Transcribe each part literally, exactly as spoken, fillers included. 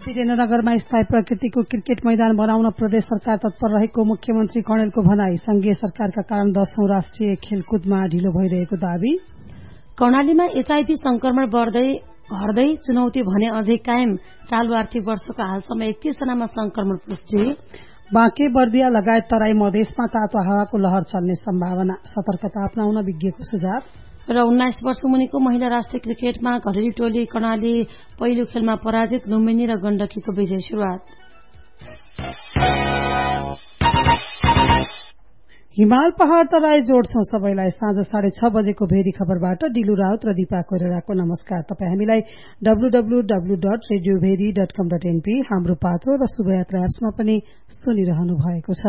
वीरेन्द्रनगरमा स्थायी प्रकृतिको क्रिकेट मैदान बनाउन प्रदेश सरकार तत्पर रहेको मुख्यमन्त्री कणेलको भनाई। संघीय सरकारका कारण दशौं राष्ट्रिय खेलकुदमा ढिलो भइरहेको दावी। कर्णालीमा एचआईभी संक्रमण बढ्दै घट्दै चुनौती भने अझै कायम। चालू आर्थिक वर्षको हालसम्म एकतीस जनामा संक्रमण पुष्टि। बाँके बर्दिया लगायत तराई मधेसमा तातो हावाको लहर चल्ने सम्भावना। सतर्कता अपनाउन विज्ञको सुझाव। र उन्नाइस वर्ष मुनिको महिला राष्ट्रिय क्रिकेटमा घरेलु टोली कर्णाली पहिलो खेलमा पराजित। लुम्बिनी र गण्डकीको विजय सुरुवात। हिमाल पहाड़ तराई जोड्छौं सबैलाई। साँझ साढे छ बजेको भेरी खबरबाट डिलु राउत र दीपा कोइरालाको नमस्कार। तपाई हामीलाई W W W dot radio very dot कम डट एनपी हाम्रो पात्रो र शुभयात्रा एप्समा पनि सुनिरहनु भएको छ।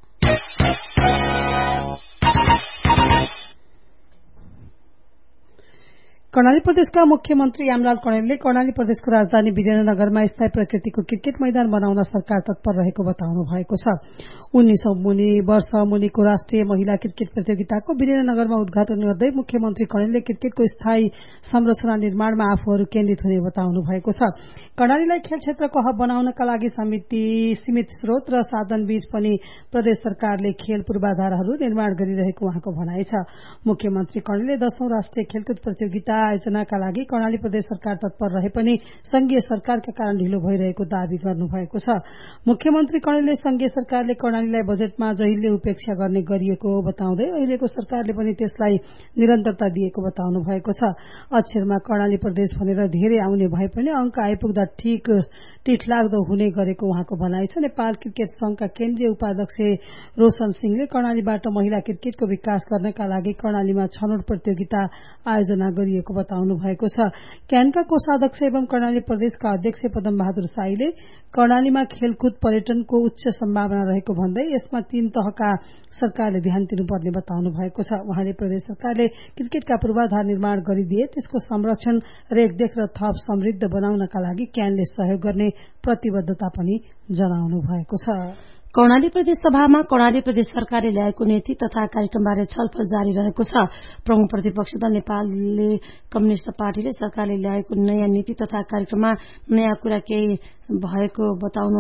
कर्णाली प्रदेशका मुख्यमन्त्री यामलाल कणेलले कर्णाली प्रदेशको राजधानी वीरेन्द्रनगरमा स्थायी प्रकृतिको क्रिकेट मैदान बनाउन सरकार तत्पर रहेको बताउनु भएको छ। उन्नाइसौं मुनि वर्ष मुनिको राष्ट्रिय महिला क्रिकेट प्रतियोगिताको वीरेन्द्रनगरमा उद्घाटन गर्दै मुख्यमन्त्री कणेलले क्रिकेटको स्थायी संरचना निर्माणमा आफूहरू केन्द्रित हुने बताउनु भएको छ। कर्णालीलाई खेल क्षेत्रको हब बनाउनका लागि समिति सीमित स्रोत र साधन बीच पनि प्रदेश सरकारले खेल पूर्वाधारहरू निर्माण गरिरहेको उहाँको भनाइ छ। मुख्यमन्त्री कणेलले दशौं राष्ट्रिय खेलकुद प्रतियोगिता आयोजनाका लागि कर्णाली प्रदेश सरकार तत्पर रहे पनि संघीय सरकारका कारण ढिलो भइरहेको दावी गर्नुभएको छ। मुख्यमन्त्री कणेलले संघीय सरकारले कर्णालीलाई बजेटमा जहिले उपेक्षा गर्ने गरिएको बताउँदै अहिलेको सरकारले पनि त्यसलाई निरन्तरता दिएको बताउनु भएको छ। अक्षरमा कर्णाली प्रदेश भनेर धेरै आउने भए पनि अंक आइपुग्दा ठिक टिठलाग्दो हुने गरेको उहाँको भनाइ छ। नेपाल क्रिकेट संघका केन्द्रीय उपाध्यक्ष रोशन सिंहले कर्णालीबाट महिला क्रिकेटको विकास गर्नका लागि कर्णालीमा छनौट प्रतियोगिता आयोजना गरिएको बताउनु भएको छ। क्यानका कोषाध्यक्ष एवं कर्णाली प्रदेशका अध्यक्ष पदम बहादुर साईले कर्णालीमा खेलकुद पर्यटनको उच्च सम्भावना रहेको भन्दै यसमा तीन तहका सरकारले ध्यान दिनुपर्ने बताउनु भएको छ। उहाँले प्रदेश सरकारले क्रिकेटका पूर्वाधार निर्माण गरिदिए त्यसको संरक्षण रेखदेख र थप समृद्ध बनाउनका लागि क्यानले सहयोग गर्ने प्रतिबद्धता पनि जनाउनु भएको छ। कर्णाली प्रदेश सभामा कर्णाली प्रदेश सरकारले ल्याएको नीति तथा कार्यक्रमबारे छलफल जारी रहेको छ। प्रमुख प्रतिपक्ष दल नेपाली कम्युनिष्ट पार्टीले सरकारले ल्याएको नयाँ नीति तथा कार्यक्रममा नयाँ कुरा केही भएको बताउनु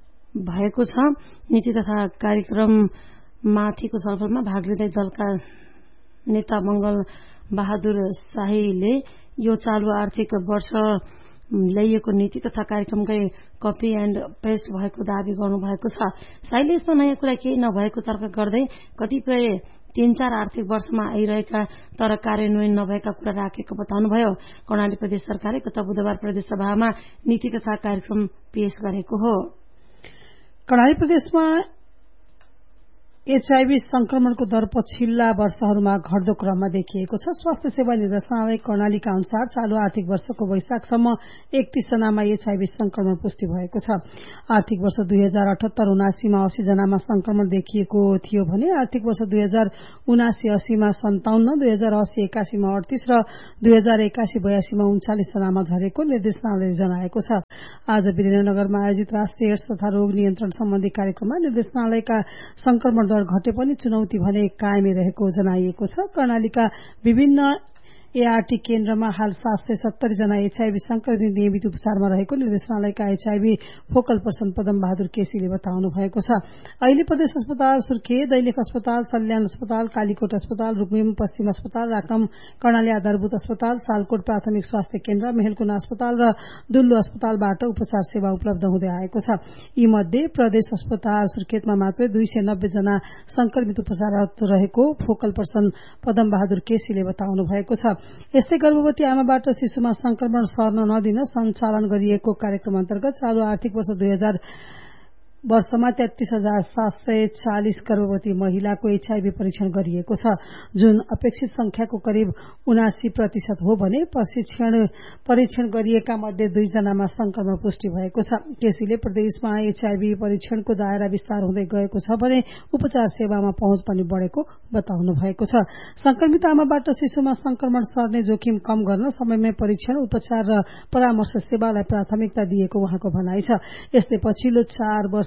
भएको छ। नीति तथा कार्यक्रममाथिको छलफलमा भाग लिँदै दलका नेता मंगल बहादुर शाहीले यो चालू आर्थिक वर्ष ल्याइएको नीति तथा कार्यक्रमकै कपी एण्ड पेस्ट भएको दावी गर्नुभएको छ। शाहीले यसमा नयाँ कुरा केही नभएको तर्क गर्दै कतिपय तीन चार आर्थिक वर्षमा आइरहेका तर कार्यान्वयन नभएका कुरा राखेको बताउनुभयो। कर्णाली प्रदेश सरकारले गत बुधबार प्रदेश सभामा नीति तथा कार्यक्रम पेश गरेको हो। कर्णाली प्रदेशमा एचआईभी संक्रमणको दर पछिल्ला वर्षहरूमा घट्दो क्रममा देखिएको छ। स्वास्थ्य सेवा निर्देशनालय कर्णालीका अनुसार चालू आर्थिक वर्षको वैशाखसम्म एकतीस जनामा एचआईभी संक्रमण पुष्टि भएको छ। आर्थिक वर्ष दुई हजार अठहत्तर उनासीमा अस्सी जनामा संक्रमण देखिएको थियो भने आर्थिक वर्ष दुई हजार उनासी अस्सीमा सन्ताउन्न दुई हजार अस्सी एकासीमा अडतीस र दुई हजार एकासी बयासीमा उन्चालिस जनामा झरेको निर्देशनालयले जनाएको छ। आज वीरेन्द्रनगरमा आयोजित राष्ट्रिय एड्स तथा रोग नियन्त्रण सम्बन्धी कार्यक्रममा निर्देशनालयका संक्रमण घटे पनि चुनौती भने कायमै रहेको जनाइएको छ। कर्णालीका विभिन्न एआरटी केन्द्रमा हाल सात सय सत्तरी जना एचआईभी संक्रमित नियमित उपचारमा रहेको निर्देशनालयका HIV focal person Padam Bahadur केसीले बताउनु भएको छ। अहिले प्रदेश अस्पताल सुर्खे, दैलेख अस्पताल, सल्यान अस्पताल, कालीकोट अस्पताल, रुकुम पश्चिम अस्पताल, राकम कर्णाली आधारभूत अस्पताल, सालकोट प्राथमिक स्वास्थ्य केन्द्र, मेहेलकुना अस्पताल र दुल्लु अस्पतालबाट उपचार सेवा उपलब्ध हुँदै आएको छ। यी मध्ये प्रदेश अस्पताल सुर्खेतमा मात्रै दुई सय नब्बे जना संक्रमित उपचाररत रहेको फोकल पर्सन पदम बहादुर केसीले बताउनु भएको छ। यस्तै गर्भवती आमाबाट शिशुमा संक्रमण सर्न नदिन सञ्चालन गरिएको कार्यक्रम अन्तर्गत चालू आर्थिक वर्ष दुई हजार वर्षमा तेत्तीस हजार सात सय चालिस गर्भवती महिलाको एचआईभी परीक्षण गरिएको छ, जुन अपेक्षित संख्याको करिब उनासी प्रतिशत हो भने प्रशिक्षण परीक्षण गरिएका मध्ये दुई जनामा संक्रमण पुष्टि भएको छ। केसीले प्रदेशमा एचआईभी परीक्षणको दायरा विस्तार हुँदै गएको छ भने उपचार सेवामा पहुँच पनि बढ़ेको बताउनु भएको छ। संक्रमित आमाबाट शिशुमा संक्रमण सर्ने जोखिम कम गर्न समयमै परीक्षण, उपचार र परामर्श सेवालाई प्राथमिकता दिएको उहाँको भनाइ छ। यस्तै पछिल्लो चार वर्ष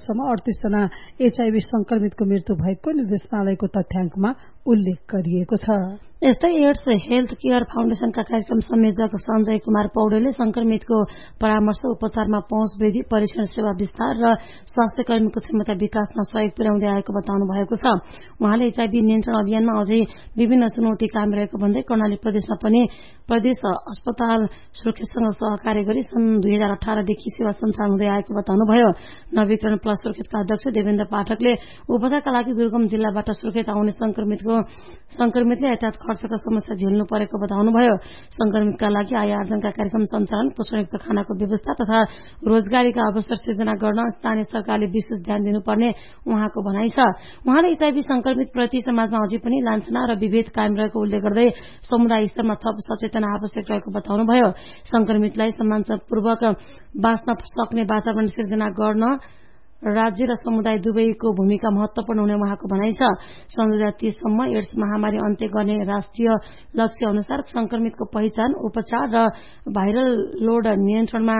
वर्षमा अडतीस जना एचआईभी संक्रमितको मृत्यु भएको निर्देशनालयको तथ्याङ्कमा उल्लेख गरिएको छ। यस्तै एड्स हेल्थ केयर फाउन्डेशनका कार्यक्रम संयोजक सञ्जय कुमार पौडेलले संक्रमितको परामर्श, उपचारमा पहुँच वृद्धि, परीक्षण सेवा विस्तार र स्वास्थ्य कर्मीको क्षमता विकासमा सहयोग पुर्याउँदै आएको बताउनु भएको छ। उहाँले एचआईभी नियन्त्रण अभियानमा अझै विभिन्न चुनौती कायम रहेको भन्दै कर्णाली प्रदेशमा पनि प्रदेश अस्पताल सुर्खेतसँग सहकार्य गरी सन् दुई हजार अठारदेखि सेवा सञ्चालन हुँदै आएको बताउनुभयो। नवीकरण प्लस सुर्खेतका अध्यक्ष देवेन्द्र पाठकले उपचारका लागि दुर्गम जिल्लाबाट सुर्खेत आउने संक्रमितको संक्रमितले यातायात खर्चको समस्या झेल्नु परेको बताउनुभयो। संक्रमितका लागि आय आर्जनका कार्यक्रम सञ्चालन, पोषणयुक्त खानाको व्यवस्था तथा रोजगारीका अवसर सृजना गर्न स्थानीय सरकारले विशेष ध्यान दिनुपर्ने उहाँको भनाइ छ। उहाँले एचआईभी संक्रमित प्रति समाजमा अझै पनि लान्छना र विभेद कायम रहेको उल्लेख गर्दै समुदाय स्तरमा थप सचेतना आवश्यक रहेको बताउनुभयो। संक्रमितलाई सम्मानपूर्वक बाँच्न सक्ने वातावरण सिर्जना गर्न राज्य र समुदाय दुवैको भूमिका महत्वपूर्ण हुने उहाँको भनाइ छ। सन् दुई हजार तीससम्म एड्स महामारी अन्त्य गर्ने राष्ट्रिय लक्ष्य अनुसार संक्रमितको पहिचान, उपचार र भाइरल लोड नियन्त्रणमा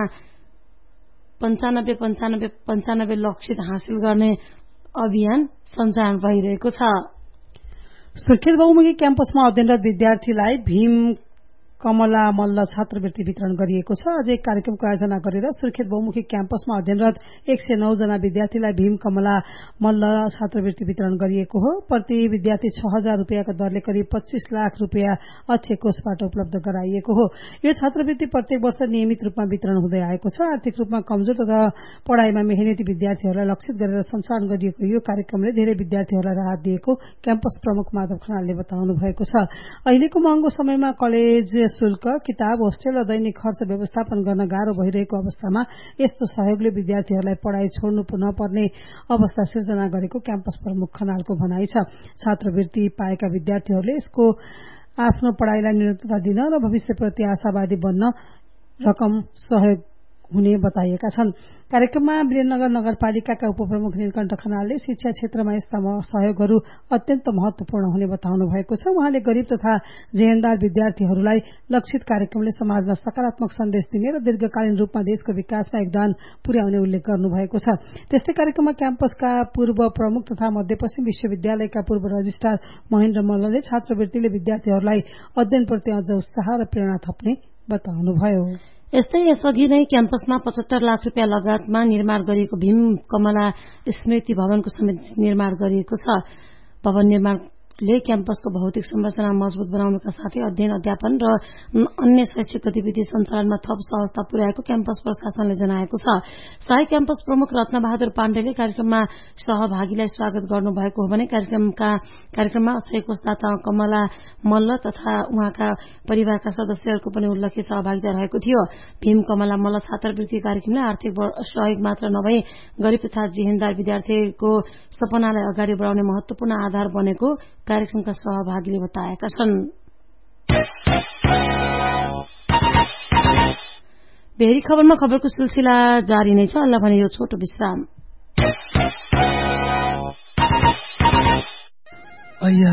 पञ्चानब्बे पञ्चानब्बे पञ्चानब्बे लक्षित हासिल गर्ने अभियान सञ्चालन भइरहेको छ। सुर्खेत बहुमुखी क्याम्पसमा अध्ययनरत विद्यार्थीलाई भीम कमला मल्ल छात्रवृत्ति वितरण गरिएको छ। आज एक कार्यक्रमको आयोजना गरेर सुर्खेत बहुमुखी क्याम्पसमा अध्ययनरत एक सय नौ जना विद्यार्थीलाई भीम कमला मल्ल छात्रवृत्ति वितरण गरिएको हो। प्रति विद्यार्थी छ हजार रूपियाँको दरले करिब पच्चीस लाख रूपियाँ अक्षय कोषबाट उपलब्ध गराइएको हो। यो छात्रवृत्ति प्रत्येक वर्ष नियमित रूपमा वितरण हुँदै आएको छ। आर्थिक रूपमा कमजोर तथा पढ़ाईमा मेहनती विद्यार्थीहरूलाई लक्षित गरेर सञ्चालन गरिएको यो कार्यक्रमले धेरै विद्यार्थीहरूलाई राहत दिएको क्याम्पस प्रमुख माधव खनालले बताउनु भएको छ। अहिलेको महँगो समयमा कलेज शुल्क, किताब, होस्टेल र दैनिक खर्च व्यवस्थापन गर्न गाह्रो भइरहेको अवस्थामा यस्तो सहयोगले विद्यार्थीहरूलाई पढ़ाई छोड्नु नपर्ने अवस्था सिर्जना गरेको क्याम्पस प्रमुख खनालको भनाइ छ। छात्रवृत्ति पाएका विद्यार्थीहरूले यसको आफ्नो पढ़ाईलाई निरन्तरता दिन र भविष्यप्रति आशावादी बन्न रकम सहयोग हुने बताइएका छन्। कार्यक्रममा वीरेन्द्रनगर नगरपालिकाका उपप्रमुख नीलकण्ठ खनालले शिक्षा क्षेत्रमा यस्ता सहयोगहरू अत्यन्त महत्वपूर्ण हुने बताउनु भएको छ। उहाँले गरीब तथा जेहेन्दार विद्यार्थीहरूलाई लक्षित कार्यक्रमले समाजमा सकारात्मक सन्देश दिने र दीर्घकालीन रूपमा देशको विकासमा योगदान पुर्याउने उल्लेख गर्नुभएको छ। त्यस्तै कार्यक्रममा क्याम्पसका पूर्व प्रमुख तथा मध्यपश्चिम विश्वविद्यालयका पूर्व रजिस्ट्रार महेन्द्र मल्लले छात्रवृत्तिले विद्यार्थीहरूलाई अध्ययनप्रति अझ उत्साह र प्रेरणा थप्ने बताउनुभयो। यस्तै यसअघि नै क्याम्पसमा पचहत्तर लाख रुपियाँ लगातमा निर्माण गरिएको भीम कमला स्मृति भवनको समेत निर्माण गरिएको छ। भवन निर्माणले क्याम्पसको भौतिक संरचना मजबुत बनाउनका साथै अध्ययन, अध्यापन र अन्य शैक्षिक गतिविधि सञ्चालनमा थप सहजता पुर्याएको क्याम्पस प्रशासनले जनाएको छ। सहायक क्याम्पस प्रमुख रत्नबहादुर पाण्डेले कार्यक्रममा सहभागीलाई स्वागत गर्नुभएको हो भने कार्यक्रमका कार्यक्रममा अक्षय कोषदाता कमला मल्ल तथा उहाँका परिवारका सदस्यहरूको पनि उल्लेख्य सहभागिता रहेको थियो। भीम कमला मल्ल छात्रवृत्ति कार्यक्रमले आर्थिक सहयोग मात्र नभई गरीब तथा जेहेन्दार विद्यार्थीको सपनालाई अगाडि बढाउने महत्वपूर्ण आधार बनेको कार्यक्रमका सहभागीले बताएका छन्। भेरी खबरमा खबरको सिलसिला जारी नै छ। अल्लाह भने यो छोटो विश्राम। अय्या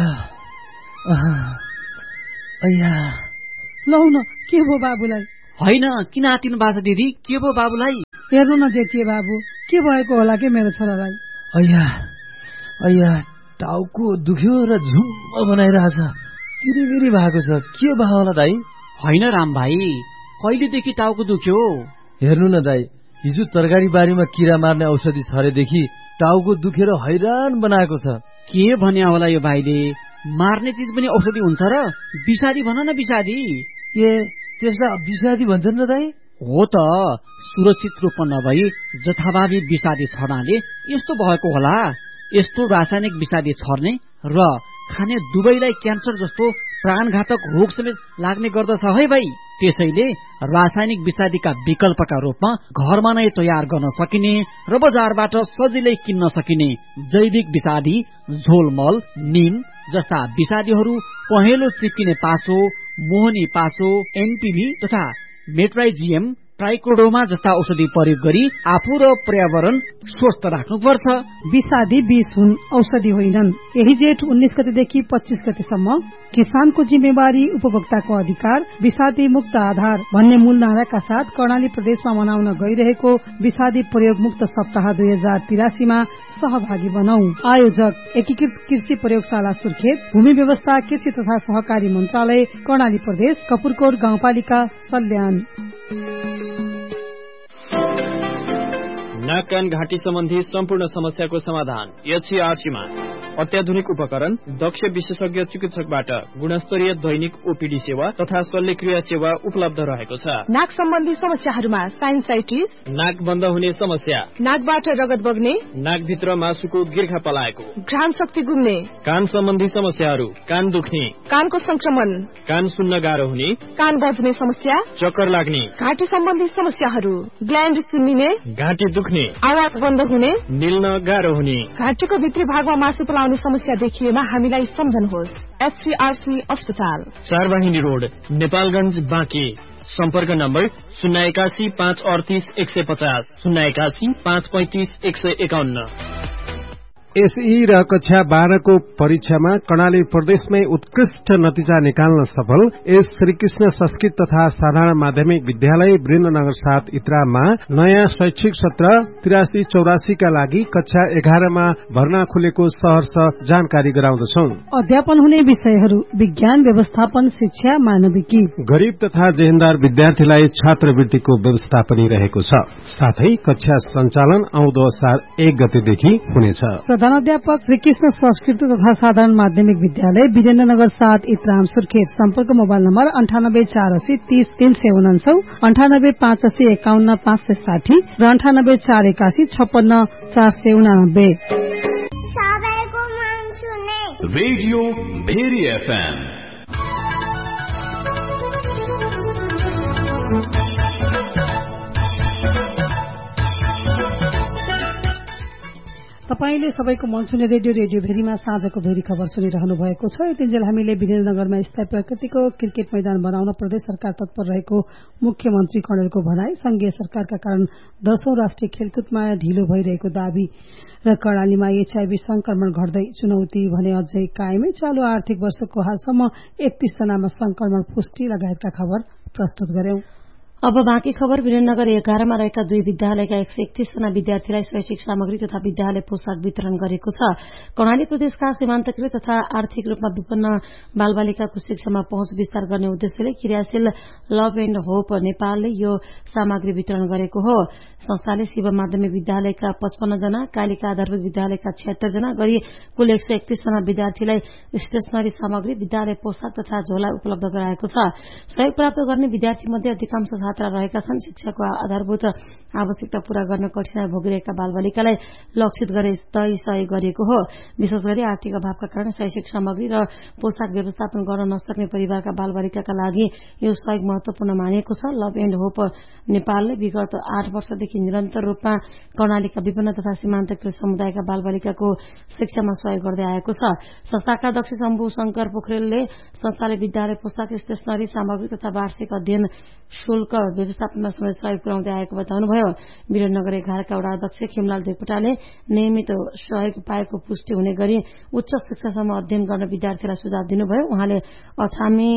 अय्या लौ न, के भयो बाबुलाई? होइन, किन आतिनु भएको दिदी? के भयो बाबुलाई? हेर्नु न जेठिए बाबु, के भएको होला के मेरो छोरालाई? अय्या अय्या टाउको दुख्यो र झुम्म बनाइरहेछ, किरिमिरी भएको छ। के भयो होला दाई? होइन राम भाइ, कहिलेदेखि टाउको दुख्यो? हेर्नु न दाई, हिजो तरकारी बारीमा किरा मार्ने औषधि छरेदेखि टाउको दुखेर हैरान बनाएको छ। के भन्या होला यो भाइले? मार्ने चिज पनि औषधि हुन्छ र? विषादी भन न, विषादी। ए, त्यसलाई विषादी भन्छन् र दाई? हो त, सुरक्षित रूपमा नभई जथाभावी विषादी छर्नाले यस्तो भएको होला। यस्तो रासायनिक विषादी छर्ने र खाने दुवैलाई क्यान्सर जस्तो प्राणघातक रोग समेत लाग्ने गर्दछ है भाइ। त्यसैले रासायनिक विषादीका विकल्पका रूपमा घरमा नै तयार गर्न सकिने र बजारबाट सजिलै किन्न सकिने जैविक विषादी झोलमल, निम जस्ता विषादीहरू पहेँलो चिप्किने पासो, मोहनी पासो, एनपीभी तथा मेट्राइजियम ट्राइकोडोमा जस्ता औषधि प्रयोग गरी आफू र पर्यावरण स्वस्थ राख्नुपर्छ। विषादी बीज हुन्, औषधि होइनन्। यही जेठ उन्नाइस गतेदेखि पच्चीस गतेसम्म किसानको जिम्मेवारी, उपभोक्ताको अधिकार, विषादी मुक्त आधार भन्ने मूल नाराका साथ कर्णाली प्रदेशमा मनाउन गइरहेको विषादी प्रयोग मुक्त सप्ताह दुई हजार तिरासीमा सहभागी बनौ। आयोजक एकीकृत कृषि प्रयोगशाला सुर्खेत, भूमि व्यवस्था, कृषि तथा सहकारी मन्त्रालय, कर्णाली प्रदेश, कपुरकोट गाउँपालिका, सल्यान। नाक कान घाँटी सम्बन्धी सम्पूर्ण समस्याको समाधान एचसीआरसीमा। अत्याधुनिक उपकरण, दक्ष विशेषज्ञ चिकित्सकबाट गुणस्तरीय दैनिक ओपीडी सेवा तथा शल्यक्रिया सेवा उपलब्ध रहेको छ। नाक सम्बन्धी समस्याहरूमा साइनसाइटिस, नाक बन्द हुने समस्या, नाकबाट रगत बग्ने, नाकभित्र मासुको गिर्खा पलाएको, घ्राण शक्ति गुम्ने, कान सम्बन्धी समस्याहरू, कान दुख्ने, कानको संक्रमण, कान सुन्न गाह्रो हुने, कान बज्ने समस्या, चक्कर लाग्ने, घाँटी सम्बन्धी समस्याहरू, ग्ल्यान्ड सुन्निने, घाँटी दुख्ने, आवाज बन्द हुने, निल्न गाह्रो हुने, घाँटीको भित्री भागमा मासु पलाउने समस्या देखिएमा हामीलाई सम्झनुहोस्। एचसीआरसी अस्पताल, चारवाहिनी रोड, नेपालगंज, बाँकी। सम्पर्क नम्बर शून्य एकासी पाँच अडतिस एक सय पचास, शून्य एकासी पाँच पैंतिस एक सय एकाउन्न। एसई र कक्षा बाह्रको परीक्षामा कर्णाली प्रदेशमै उत्कृष्ट नतिजा निकाल्न सफल एस श्रीकृष्ण संस्कृत तथा साधारण माध्यमिक विद्यालय वीरेन्द्रनगर सात इत्रामा नयाँ शैक्षिक सत्र तिरासी चौरासी का लागि कक्षा एघारमा भर्ना खुलेको सहर्ष जानकारी गराउँदछौ। अध्यापन हुने विषयहरू विज्ञान, व्यवस्थापन, शिक्षा, मानविकी। गरीब तथा जेहेन्दार विद्यार्थीलाई छात्रवृत्तिको व्यवस्था पनि रहेको छ। साथै कक्षा सञ्चालन आउँदो असार एक गतेदेखि हुनेछ। प्रधानाध्यापक श्रीकृष्ण संस्कृत तथा साधारण माध्यमिक विद्यालय वीरेन्द्रनगर सात इत्राम सुर्खेत। सम्पर्क मोबाइल नम्बर अन्ठानब्बे चार असी तीस तीन सय उनान्सौ, अन्ठानब्बे पाँच असी एकाउन्न पाँच सय साठी र अन्ठानब्बे चार एकासी छप्पन्न चार सय उनानब्बे। Radio very FM. तपाईले सबैको मन सुने रेडियो रेडियो भेरीमा साँझको भेरी खबर सुनिरहनु भएको छ। यतिन्जेल हामीले वीरेन्द्रनगरमा स्थायी प्रकृतिको क्रिकेट मैदान बनाउन प्रदेश सरकार तत्पर रहेको मुख्यमन्त्री कणेलको भनाई, संघीय सरकारका कारण दशौं राष्ट्रिय खेलकुदमा ढिलो भइरहेको दावी र कर्णालीमा एचआईभी संक्रमण घट्दै चुनौती भने अझै कायमै। चालू आर्थिक वर्षको हालसम्म एकतीस जनामा संक्रमण पुष्टि लगायतका खबर प्रस्तुत गर्यौं। अब बाँकी खबर। वीरेन्द्रनगर एघारमा रहेका दुई विद्यालयका एक सय एकतीस जना विद्यार्थीलाई शैक्षिक सामग्री तथा विद्यालय पोशाक वितरण गरेको छ। कर्णाली प्रदेशका सीमान्तकृत तथा आर्थिक रूपमा विपन्न बालबालिकाको शिक्षामा पहुँच विस्तार गर्ने उद्देश्यले क्रियाशील लभ एण्ड होप नेपालले यो सामग्री वितरण गरेको हो। संस्थाले शिव माध्यमिक विद्यालयका पचपन्न जना, कालिका आधारभूत विद्यालयका छिहत्तर जना गरी कुल एक सय एकतीस जना विद्यार्थीलाई स्टेशनरी सामग्री, विद्यालय पोशाक तथा झोला उपलब्ध गराएको छ। सहयोग प्राप्त गर्ने विद्यार्थी मध्ये अधिकांश छात्रा रहेका छन्। शिक्षाको आधारभूत आवश्यकता पूरा गर्न कठिनाई भोगिरहेका बालबालिकालाई लक्षित गरे तय सहयोग गरिएको हो। विशेष गरी आर्थिक अभावका कारण शैक्षिक सामग्री र पोशाक व्यवस्थापन गर्न नसक्ने परिवारका बालबालिकाका लागि यो सहयोग महत्वपूर्ण मानिएको छ। लभ एण्ड होप नेपालले विगत आठ वर्षदेखि निरन्तर रूपमा कर्णालीका विभिन्न तथा सीमान्तकृत समुदायका बालबालिकाको शिक्षामा सहयोग गर्दै आएको छ। संस्थाका अध्यक्ष शम्भु शंकर पोखरेलले संस्थाले विद्यालय पोशाक, स्टेशनरी सामग्री तथा वार्षिक अध्ययन शुल्क व्यवस्थापनमा समेत सहयोग पुर्याउँदै आएको बताउनुभयो। वीरेन्द्रनगर एघारका वडा अध्यक्ष खिमलाल देवकोटाले नियमित सहयोग पाएको पुष्टि हुने गरी उच्च शिक्षासम्म अध्ययन गर्ने विद्यार्थीलाई सुझाव दिनुभयो। उहाँले अछामी,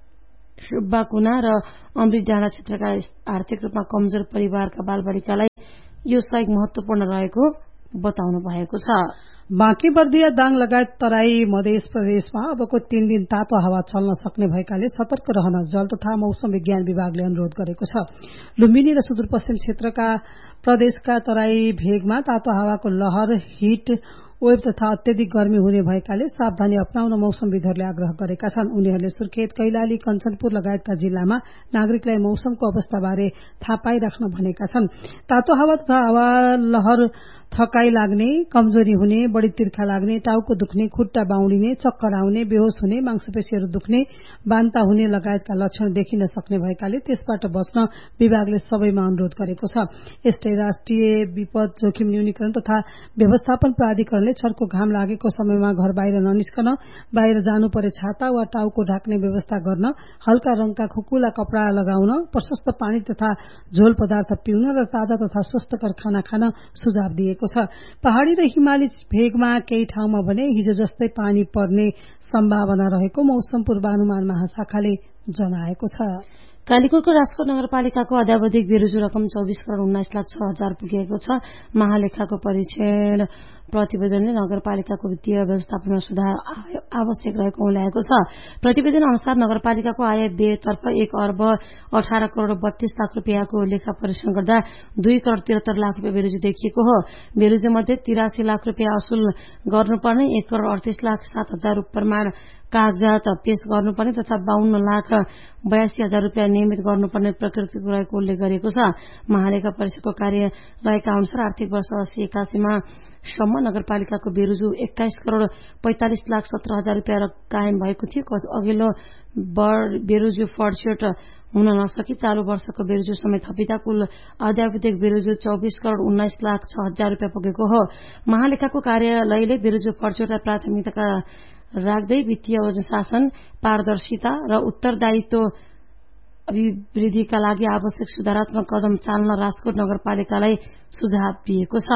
सुब्बाकुना र अमृत डाँडा क्षेत्रका आर्थिक रूपमा कमजोर परिवारका बालबालिकालाई यो सहयोग महत्वपूर्ण रहेको बताउनु भएको छ। बाँकी बर्दिया, दाङ लगायत तराई मध्य प्रदेशमा अबको तीन दिन तातो हावा चल्न सक्ने भएकाले सतर्क रहन जल तथा मौसम विज्ञान विभागले अनुरोध गरेको छ। लुम्बिनी र सुदूरपश्चिम क्षेत्रका प्रदेशका तराई भेगमा तातो हावाको लहर, हिट वेभ तथा अत्यधिक गर्मी हुने भएकाले सावधानी अपनाउन मौसमविदहरूले आग्रह गरेका छन्। उनीहरूले सुर्खेत, कैलाली, कञ्चनपुर लगायतका जिल्लामा नागरिकलाई मौसमको अवस्थाबारे थाहा पाइराख्न भनेका छन्। तातो हावा तथा हावा लहर थकाई लाग्ने, कमजोरी हुने, बढी तिर्खा लाग्ने, टाउको दुख्ने, खुट्टा बाउडिने, चक्कर आउने, बेहोस हुने, मांसपेशीहरू दुख्ने, बान्ता हुने लगायतका लक्षण देखिन सक्ने भएकाले त्यसबाट बच्न विभागले सबैमा अनुरोध गरेको छ। यस्तै राष्ट्रिय विपद जोखिम न्यूनीकरण तथा व्यवस्थापन प्राधिकरणले चर्को घाम लागेको समयमा घर बाहिर ननिस्कन, बाहिर जानु परे छाता वा टाउको ढाक्ने व्यवस्था गर्न, हल्का रंगका खुकुला कपड़ा लगाउन, प्रशस्त पानी तथा झोल पदार्थ पिउन र ताजा तथा स्वस्थकर खाना खान सुझाव दिएको छ। पहाड़ी र हिमाली भेगमा केही ठाउँमा भने हिजो जस्तै पानी पर्ने सम्भावना रहेको मौसम पूर्वानुमान महाशाखाले जनाएको छ। कालीकोटको राजकोट नगरपालिकाको अध्यावधिक बेरोजु रकम चौबिस करोड़ उन्नाइस लाख छ हजार पुगेको छ। महालेखाको परीक्षण प्रतिवेदनले नगरपालिकाको वित्तीय व्यवस्थापनमा सुधार आवश्यक रहेको औल्याएको छ। प्रतिवेदन अनुसार नगरपालिकाको आय व्ययतर्फ एक अर्ब अठार करोड़ बत्तीस लाख रूपियाँको लेखा परीक्षण गर्दा दुई करोड़ तिहत्तर लाख रूपियाँ बेरोजु देखिएको हो। बेरोजु मध्ये तिरासी लाख रूपियाँ असुल गर्नुपर्ने, एक करोड़ अडतीस लाख सात हजार प्रमाण कागजात पेश गर्नुपर्ने तथा बाहन्न लाख बयासी हजार रूपियाँ नियमित गर्नुपर्ने प्रकृतिको रहेको उल्लेख गरिएको छ। महालेखा परिषदको कार्यालयका अनुसार आर्थिक वर्ष अस्सी एकासीमा सम्म नगरपालिकाको बेरोजु एक्काइस करोड़ पैंतालिस लाख सत्र हजार रूपियाँ कायम भएको थियो। अघिल्लो बेरोजु फर्सेट हुन नसकी चालू वर्षको बेरोजु समेत थपिँदा कुल अध्यावधिक बेरोजु चौबिस करोड़ उन्नाइस लाख छ हजार रूपियाँ पुगेको हो। महालेखाको कार्यालयले बेरोजु फर्सेटलाई प्राथमिकता राख्दै वित्तीय अनुशासन, पारदर्शिता र उत्तरदायित्व अभिवृद्धिका लागि आवश्यक सुधारात्मक कदम चाल्न राजकोट नगरपालिकालाई सुझाव दिएको छ।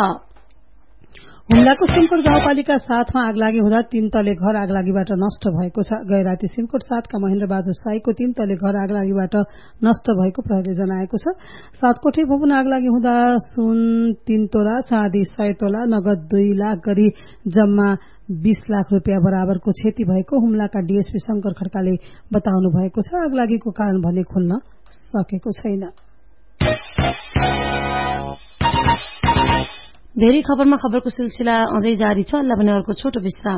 हुम्लाको सिमकोट गाउँपालिका सातमा आगलागी हुँदा तीन तले घर आगलागीबाट नष्ट भएको छ। गए राति सिमकोट सातका महेन्द्र बहादुर साईको तीन तले घर आगलागीबाट नष्ट भएको प्रहरीले जनाएको छ। सात कोठे भवन आगलागी हुँदा सुन तीन तोला, चाँदी सय तोला, नगद दुई लाख गरी जम्मा बीस लाख रूपियाँ बराबरको क्षति भएको हुम्लाका डीएसपी शंकर खड्काले बताउनु भएको छ। आगलागीको कारण भने खुल्न सकेको छैन। भेरी खबरमा खबरको सिलसिला अझै जारी छ। अल्लाह भने अर्को छोटो विश्राम।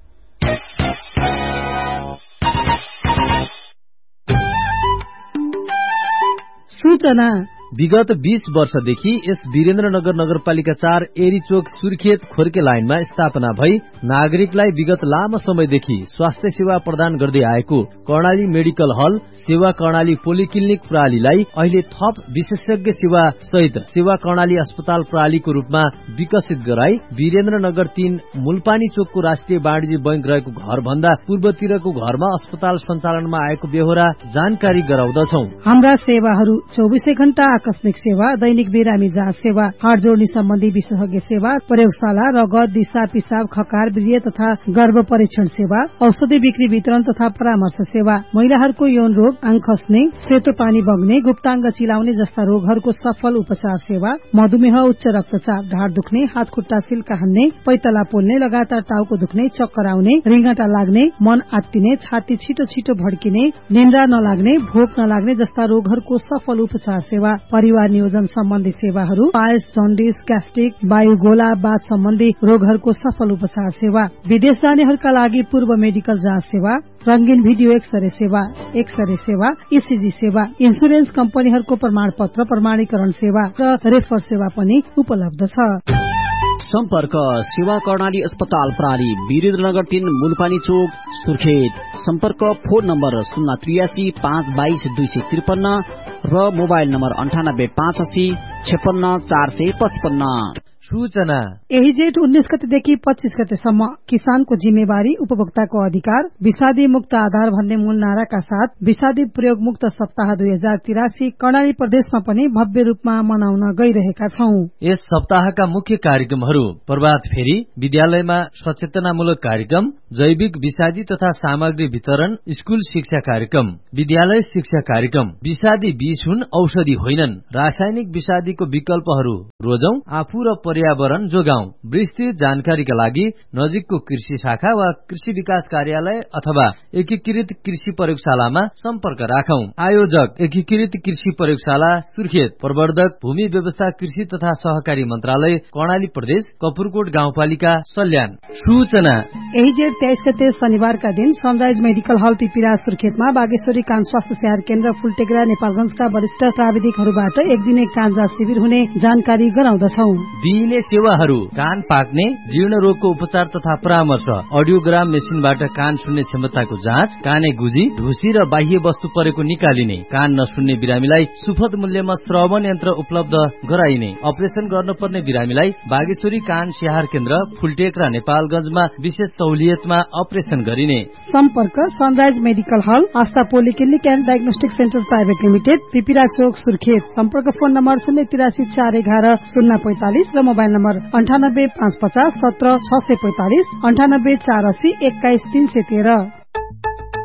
सूचना विगत बीस वर्षदेखि यस वीरेन्द्रनगर नगरपालिका चार एरीचोक सुर्खेत खोर्के लाइनमा स्थापना भई नागरिकलाई विगत लामो समयदेखि स्वास्थ्य सेवा प्रदान गर्दै आएको कर्णाली मेडिकल हल सेवा कर्णाली पोलिक्लिनिक प्रणालीलाई अहिले थप विशेषज्ञ सेवा सहित सेवा कर्णाली अस्पताल प्रणालीको रूपमा विकसित गराई वीरेन्द्रनगर तीन मूलपानी चोकको राष्ट्रिय वाणिज्य बैंक रहेको घर भन्दा पूर्वतिरको घरमा अस्पताल सञ्चालनमा आएको बेहोरा जानकारी गराउँदछौ। हाम्रा सेवाहरू चौबीसै घण्टा आकस्मिक सेवा, दैनिक बिरामी जाँच सेवा, हाड जोड्ने सम्बन्धी विशेषज्ञ सेवा, प्रयोगशाला, रगत, दिशा पिसाब, खकार, वीर्य तथा गर्भ परीक्षण सेवा, औषधि बिक्री वितरण तथा परामर्श सेवा, महिलाहरूको यौन रोग, आङ खस्ने, सेतो पानी बग्ने, गुप्ताङ्ग चिलाउने जस्ता रोगहरूको सफल उपचार सेवा, मधुमेह, उच्च रक्तचाप, ढाड दुख्ने, हात खुट्टा सिल्का हान्ने, पैतला पोल्ने, लगातार टाउको दुख्ने, चक्कर आउने, रिङ्गटा लाग्ने, मन आत्तिने, छाती छिटो छिटो भड्किने, निन्द्रा नलाग्ने, भोक नलाग्ने जस्ता रोगहरूको सफल उपचार सेवा, परिवार नियोजन सम्बन्धी सेवाहरू, पायस, जन्डिस, ग्यास्ट्रिक, वायुगोला, बाथ सम्बन्धी रोगहरूको सफल उपचार सेवा, विदेश जानेहरूका लागि पूर्व मेडिकल जाँच सेवा, रंगीन भिडियो एक्सरे सेवा, एक्सरे सेवा, ईसीजी सेवा, इन्सुरेन्स कम्पनीहरूको प्रमाणपत्र प्रमाणीकरण सेवा र रेफर सेवा पनि उपलब्ध छ। सम्पर्क सेवा कर्णाली अस्पताल प्रणाली वीरेन्द्रनगर तीन मूलपानी चोक सुर्खेत। सम्पर्क फोन नम्बर शून्य त्रियासी पाँच बाइस दुई सय त्रिपन्न र मोबाइल नम्बर अन्ठानब्बे पाँच अस्सी छप्पन्न चार सय पचपन्न। सूचना यही जेठ उन्नीस गतेदेखि पच्चीस गतेसम्म किसानको जिम्मेवारी उपभोक्ताको अधिकार विषादी मुक्त आधार भन्ने मूल नाराका साथ विषादी प्रयोग मुक्त सप्ताह दुई हजार तिरासी कर्णाली प्रदेशमा पनि भव्य रूपमा मनाउन गइरहेका छौं। यस सप्ताहका मुख्य कार्यक्रमहरू प्रभात फेरी, विद्यालयमा सचेतनामूलक कार्यक्रम, जैविक विषादी तथा सामग्री वितरण, स्कूल शिक्षा कार्यक्रम, विद्यालय शिक्षा कार्यक्रम, विषादी बीज हुन् औषधि होइनन्, रासायनिक विषादीको विकल्पहरू रोजौं, आफू र पर्यावरण जोगाउँ। विस्तृत जानकारीका लागि नजिकको कृषि शाखा वा कृषि विकास कार्यालय अथवा एकीकृत कृषि प्रयोगशालामा सम्पर्क राखौं। आयोजक एकीकृत कृषि प्रयोगशाला सुर्खेत, प्रवर्धक भूमि व्यवस्था कृषि तथा सहकारी मन्त्रालय कर्णाली प्रदेश, कपुरकोट गाउँपालिका सल्यान। सूचना यही जेठ तेइस गते शनिबारका दिन सनराइज मेडिकल हल पिपिरा सुर्खेतमा बागेश्वरी कान स्वास्थ्य सेवा केन्द्र फुलटेक्रा नेपालगंजका वरिष्ठ प्राविधिकहरूबाट एक दिने कान जाँच शिविर हुने जानकारी गराउँदछौ। अन्य सेवाहरू कान पाक्ने, जीर्ण रोगको उपचार तथा परामर्श, अडियोग्राम मेसिनबाट कान सुन्ने क्षमताको जाँच, काने गुजी, ढुसी र बाह्य वस्तु परेको निकालिने, कान नसुन्ने बिरामीलाई सुपथ मूल्यमा श्रवण यन्त्र उपलब्ध गराइने, अपरेसन गर्नुपर्ने बिरामीलाई बागेश्वरी कान स्याहार केन्द्र फुलटेक र नेपालगञ्जमा विशेष सहुलियतमा अपरेसन गरिने। सम्पर्क sunrise medical hall, Astha polyclinic and diagnostic centre private limited, पिपिरा चोक, सुर्खेत। सम्पर्क फोन नम्बर शून्य तिरासी चार एघार शून्य पैंतालिस र मोबाइल नम्बर अन्ठानब्बे पाँच पचास सत्र छ सय पैंतालिस, अन्ठानब्बे चार अस्सी एक्काइस तीन सय तेह्र।